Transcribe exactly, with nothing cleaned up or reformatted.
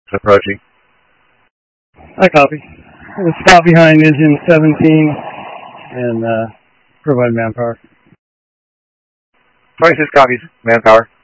Approaching. I copy. Stop behind engine seventeen and uh, provide manpower. twenty-six copies. Manpower.